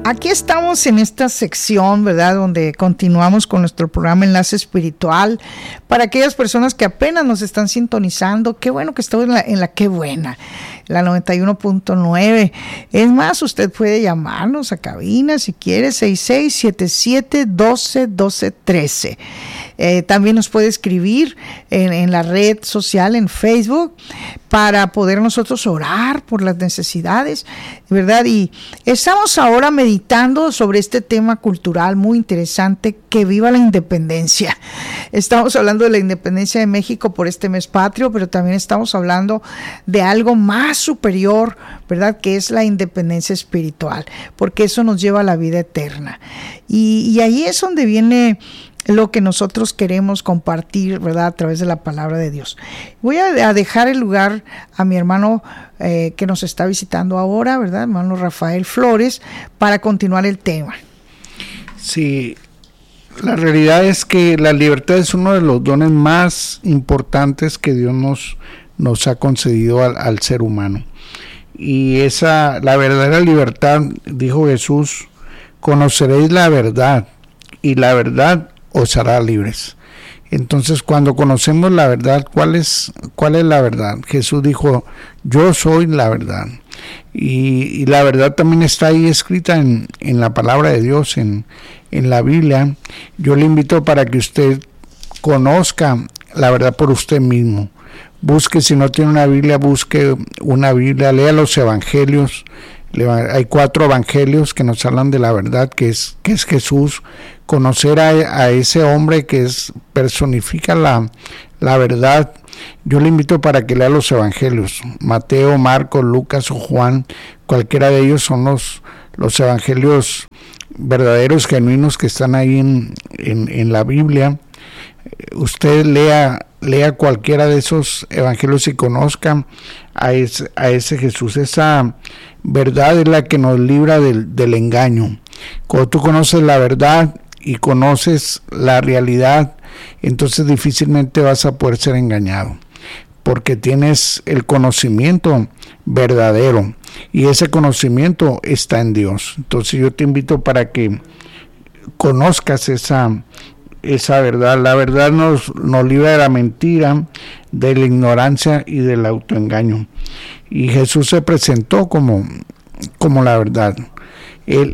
Aquí estamos en esta sección, ¿verdad?, donde continuamos con nuestro programa Enlace Espiritual. Para aquellas personas que apenas nos están sintonizando, qué bueno que estoy en la qué buena, la 91.9. Es más, usted puede llamarnos a cabina si quiere, 6677-121213. También nos puede escribir en la red social, en Facebook, para poder nosotros orar por las necesidades, ¿verdad? Y estamos ahora meditando sobre este tema cultural muy interesante, que viva la independencia. Estamos hablando de la independencia de México por este mes patrio, pero también estamos hablando de algo más superior, ¿verdad?, que es la independencia espiritual, porque eso nos lleva a la vida eterna. Y ahí es donde viene lo que nosotros queremos compartir, ¿verdad?, a través de la palabra de Dios. Voy a dejar el lugar a mi hermano que nos está visitando ahora, ¿verdad?, hermano Rafael Flores, para continuar el tema. Sí, la realidad es que la libertad es uno de los dones más importantes que Dios nos ha concedido al ser humano. Y la verdadera libertad, dijo Jesús, conoceréis la verdad, y la verdad os hará libres. Entonces, cuando conocemos la verdad, ¿cuál es la verdad? Jesús dijo, yo soy la verdad. Y la verdad también está ahí escrita en la palabra de Dios, en la Biblia. Yo le invito para que usted conozca la verdad por usted mismo. Busque, si no tiene una Biblia, busque una Biblia, lea los evangelios. Hay 4 evangelios que nos hablan de la verdad, que es Jesús. Conocer a ese hombre que personifica la verdad. Yo le invito para que lea los evangelios, Mateo, Marcos, Lucas o Juan. Cualquiera de ellos son los evangelios verdaderos, genuinos, que están ahí en la Biblia. Usted lea cualquiera de esos evangelios y conozca a ese Jesús. Esa verdad es la que nos libra del engaño. Cuando tú conoces la verdad y conoces la realidad, entonces difícilmente vas a poder ser engañado, porque tienes el conocimiento verdadero, y ese conocimiento está en Dios. Entonces yo te invito para que conozcas esa verdad. La verdad nos libra de la mentira, de la ignorancia y del autoengaño. Y Jesús se presentó como la verdad. Él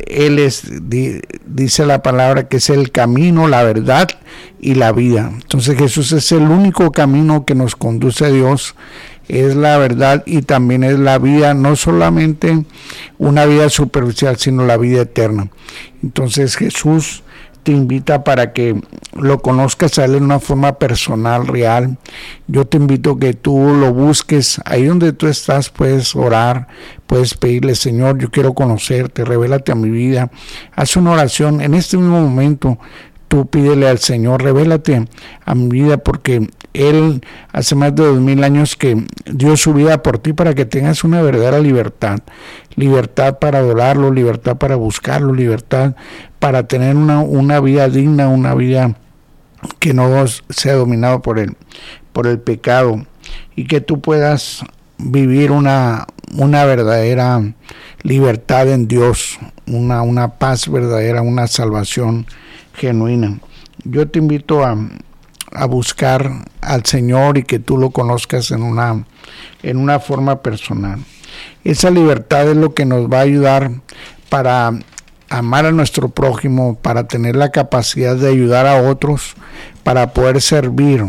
dice la palabra que es el camino, la verdad y la vida. Entonces Jesús es el único camino que nos conduce a Dios, es la verdad y también es la vida, no solamente una vida superficial, sino la vida eterna. Entonces Jesús te invita para que lo conozcas a él en una forma personal, real. Yo te invito a que tú lo busques. Ahí donde tú estás puedes orar, puedes pedirle, Señor, yo quiero conocerte, revélate a mi vida. Haz una oración en este mismo momento. Tú pídele al Señor, revélate a mi vida, porque Él hace más de 2000 años que dio su vida por ti para que tengas una verdadera libertad. Libertad para adorarlo, libertad para buscarlo, libertad para tener una vida digna, una vida que no sea dominado por el pecado, y que tú puedas vivir una verdadera libertad en Dios, una paz verdadera, una salvación genuina. Yo te invito a buscar al Señor y que tú lo conozcas en una forma personal. Esa libertad es lo que nos va a ayudar para amar a nuestro prójimo, para tener la capacidad de ayudar a otros, para poder servir.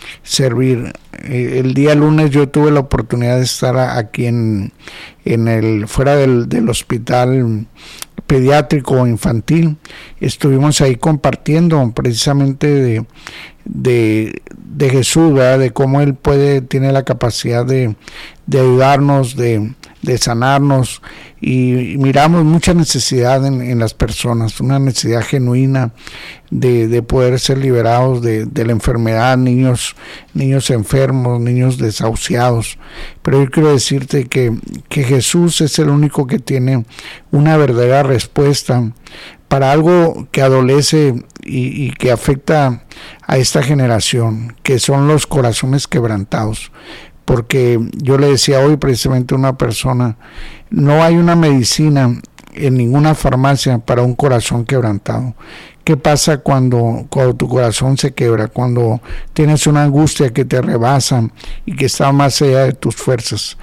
El día lunes yo tuve la oportunidad de estar aquí fuera del hospital pediátrico infantil. Estuvimos ahí compartiendo precisamente de Jesús, ¿verdad?, de cómo él tiene la capacidad de ayudarnos, de sanarnos, y miramos mucha necesidad en las personas, una necesidad genuina de poder ser liberados de la enfermedad, niños enfermos, niños desahuciados. Pero yo quiero decirte que Jesús es el único que tiene una verdadera respuesta para algo que adolece y que afecta a esta generación, que son los corazones quebrantados. Porque yo le decía hoy precisamente a una persona, no hay una medicina en ninguna farmacia para un corazón quebrantado. ¿Qué pasa cuando tu corazón se quebra? Cuando tienes una angustia que te rebasa y que está más allá de tus fuerzas.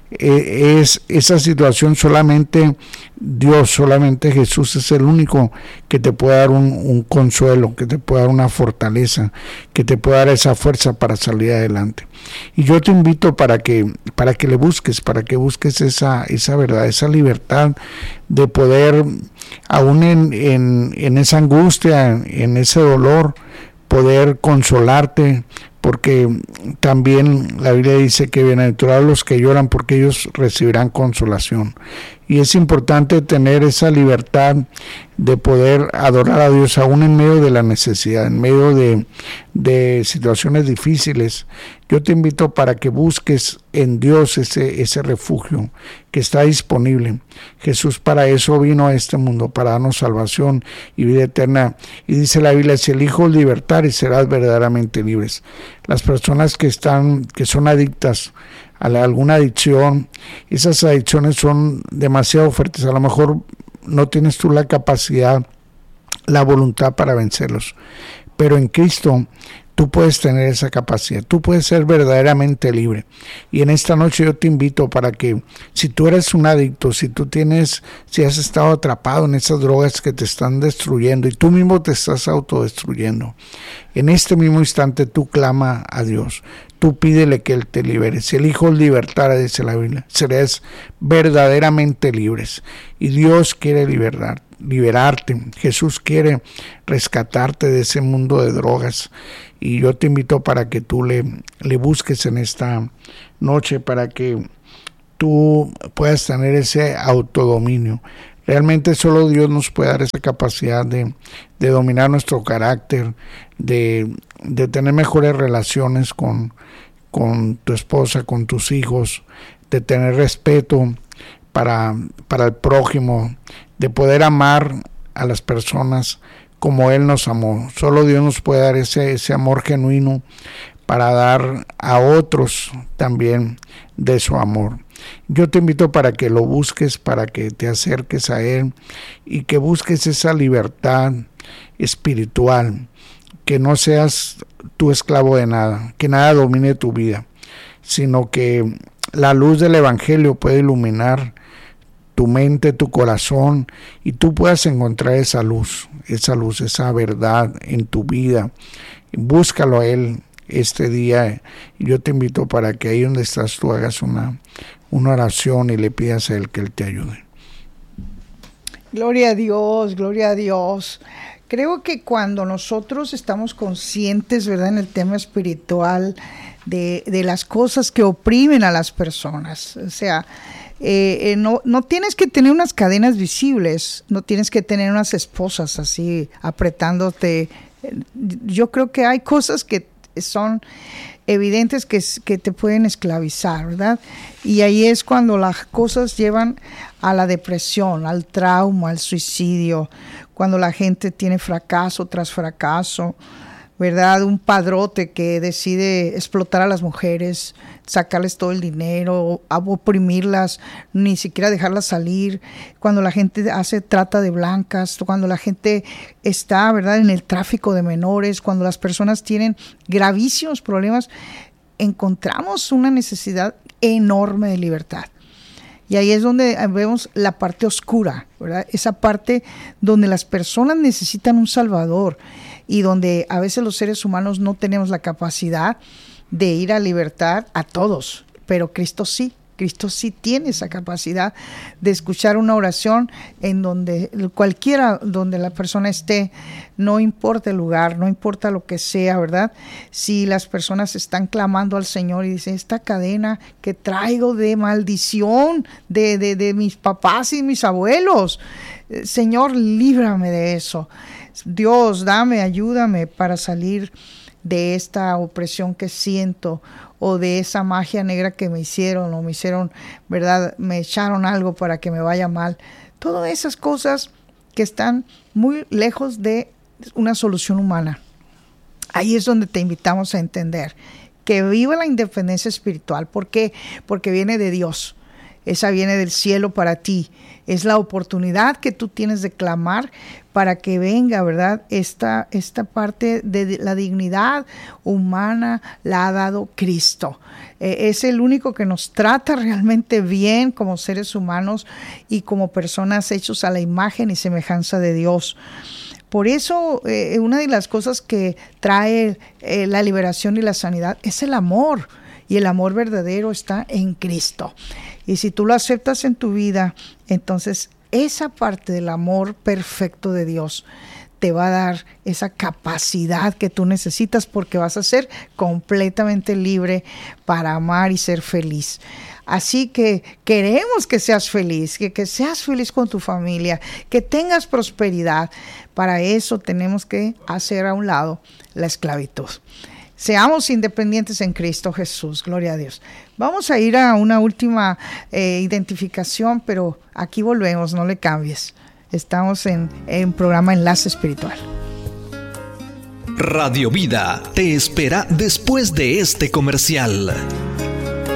Es esa situación solamente Dios, solamente Jesús es el único que te puede dar un consuelo, que te puede dar una fortaleza, que te puede dar esa fuerza para salir adelante. Y yo te invito para que le busques, para que busques esa verdad, esa libertad de poder, aún en esa angustia, en ese dolor, poder consolarte, porque también la Biblia dice que bienaventurados los que lloran, porque ellos recibirán consolación. Y es importante tener esa libertad de poder adorar a Dios aún en medio de la necesidad, en medio de situaciones difíciles. Yo te invito para que busques en Dios ese refugio que está disponible. Jesús para eso vino a este mundo, para darnos salvación y vida eterna. Y dice la Biblia, si el Hijo os libertare, serás verdaderamente libres. Las personas que son adictas a alguna adicción, esas adicciones son demasiado fuertes. A lo mejor no tienes tú la capacidad, la voluntad para vencerlos, pero en Cristo tú puedes tener esa capacidad, tú puedes ser verdaderamente libre. Y en esta noche yo te invito para que, si tú eres un adicto, si has estado atrapado en esas drogas que te están destruyendo y tú mismo te estás autodestruyendo, en este mismo instante tú clama a Dios, tú pídele que Él te libere. Si el Hijo os libertara, dice la Biblia, serás verdaderamente libres. Y Dios quiere liberarte. Jesús quiere rescatarte de ese mundo de drogas. Y yo te invito para que tú le busques en esta noche, para que tú puedas tener ese autodominio. Realmente solo Dios nos puede dar esa capacidad de dominar nuestro carácter, de tener mejores relaciones con tu esposa, con tus hijos, de tener respeto para el prójimo, de poder amar a las personas como Él nos amó. Solo Dios nos puede dar ese amor genuino para dar a otros también de su amor. Yo te invito para que lo busques, para que te acerques a Él y que busques esa libertad espiritual, que no seas tú esclavo de nada, que nada domine tu vida, sino que la luz del Evangelio puede iluminar tu mente, tu corazón, y tú puedas encontrar esa luz, esa verdad en tu vida. Búscalo a Él este día. Yo te invito para que ahí donde estás tú hagas una oración y le pidas a Él que Él te ayude. Gloria a Dios, gloria a Dios. Creo que cuando nosotros estamos conscientes, ¿verdad?, en el tema espiritual de las cosas que oprimen a las personas, o sea, no tienes que tener unas cadenas visibles, no tienes que tener unas esposas así apretándote. Yo creo que hay cosas que son evidentes que te pueden esclavizar, ¿verdad? Y ahí es cuando las cosas llevan a la depresión, al trauma, al suicidio, cuando la gente tiene fracaso tras fracaso, ¿verdad? Un padrote que decide explotar a las mujeres, sacarles todo el dinero, oprimirlas, ni siquiera dejarlas salir, cuando la gente hace trata de blancas, cuando la gente está, ¿verdad?, en el tráfico de menores, cuando las personas tienen gravísimos problemas, encontramos una necesidad enorme de libertad. Y ahí es donde vemos la parte oscura, ¿verdad? Esa parte donde las personas necesitan un salvador y donde a veces los seres humanos no tenemos la capacidad de ir a libertar a todos, pero Cristo sí tiene esa capacidad de escuchar una oración en donde cualquiera donde la persona esté, no importa el lugar, no importa lo que sea, ¿verdad? Si las personas están clamando al Señor y dicen, esta cadena que traigo de maldición de mis papás y mis abuelos, Señor, líbrame de eso. Dios, ayúdame para salir de esta opresión que siento, o de esa magia negra que me hicieron, ¿verdad? Me echaron algo para que me vaya mal. Todas esas cosas que están muy lejos de una solución humana. Ahí es donde te invitamos a entender que viva la independencia espiritual. ¿Por qué? Porque viene de Dios. esa viene del cielo para ti. Es la oportunidad que tú tienes de clamar para que venga, ¿verdad? Esta parte de la dignidad humana la ha dado Cristo. Es el único que nos trata realmente bien como seres humanos y como personas hechos a la imagen y semejanza de Dios. Por eso, una de las cosas que trae la liberación y la sanidad es el amor. Y el amor verdadero está en Cristo. Y si tú lo aceptas en tu vida, entonces esa parte del amor perfecto de Dios te va a dar esa capacidad que tú necesitas, porque vas a ser completamente libre para amar y ser feliz. Así que queremos que seas feliz, que seas feliz con tu familia, que tengas prosperidad. Para eso tenemos que hacer a un lado la esclavitud. Seamos independientes en Cristo Jesús, gloria a Dios. Vamos a ir a una última identificación, pero aquí volvemos, no le cambies. Estamos en programa Enlace Espiritual. Radio Vida te espera después de este comercial.